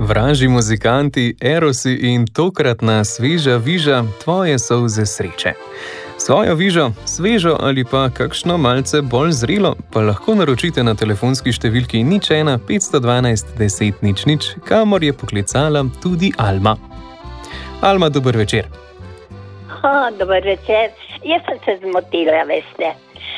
Vražji muzikanti, Erosi in tokratna sveža viža, tvoje solze sreče. Svojo vižo, svežo ali pa kakšno malce bolj zrelo, pa lahko naročite na telefonski številki 01 512 10 00, kamor je poklicala tudi Alma. Alma, dober večer. Dober večer. Jaz sem se zmotila, veste.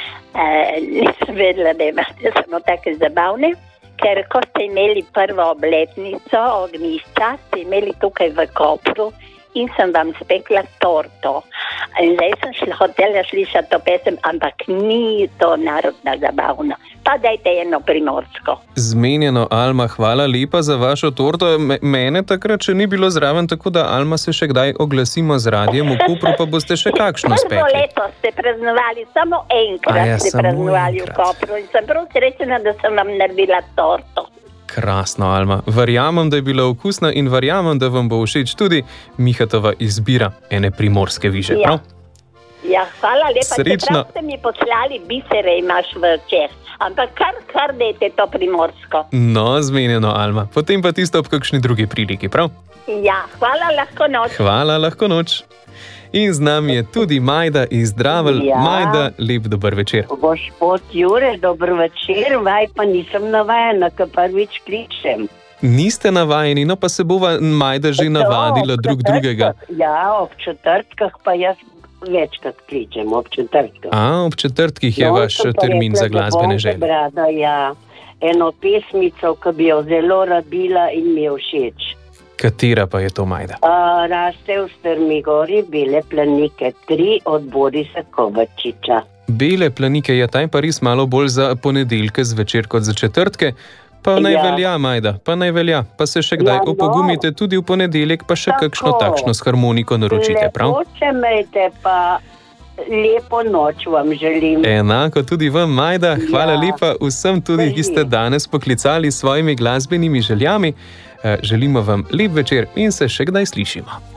Nisem vedela, da imate samo take zabavne, ker ko ste imeli prvo obletnico ognjišča, ste imeli tukaj v Kopru in sem vam spekla torto. In zdaj sem hotela slišati to pesem, ampak ni to narodna zabavna. Pa dajte eno primorsko. Zmenjeno, Alma, hvala lepa za vašo torto. Mene takrat še ni bilo zraven, tako da Alma se še kdaj oglasimo z radijem v Kopru, pa boste še kakšno spekli. Prvo leto ste praznovali, samo enkrat ste praznovali v Kopru in sem prav srečena, da sem vam naredila torto. Krasno, Alma. Verjamem, da je bila okusna in verjamem, da vam bo všeč tudi Mihatova izbira ene primorske viže, prav? Ja, hvala lepa. Srečno. Čeprav ste mi poslali bisere, imaš v očeh. Ampak kar dajte to primorsko. No, zmenjeno, Alma. Potem pa tisto ob kakšni drugi priliki, prav? Ja, hvala, lahko noč. Hvala, lahko noč. In z nami je tudi Majda iz Dravelj. Ja. Majda, lep dober večer. Gospod Jure, dober večer, vaj pa nisem navajena, ko prvič kličem. Niste navajeni, no pa se bova Majda že navadila drug drugega. Ja, ob četrtkah pa jaz večkrat kličem, ob četrtkah. Ob četrtkih je vaš termin za glasbene želje. Brada, ja, eno pesmico, ki bi jo zelo rabila in mi je všeč. Katera pa je to, Majda? Raste v strmi gori bele planike 3 od Borisa Kovačiča. Bele planike, ja, taj pa res malo bolj za ponedeljke zvečer kot za četrtke. Pa naj velja, Majda, pa naj velja. Pa se še kdaj opogumite tudi v ponedeljek, pa še kakšno takšno s harmoniko naročite, prav? Lepo če mejte, pa lepo noč vam želim. Enako tudi vam, Majda. Hvala lepa vsem tudi, ki ste danes poklicali s svojimi glasbenimi željami. Želimo vam lep večer in se še kdaj slišimo.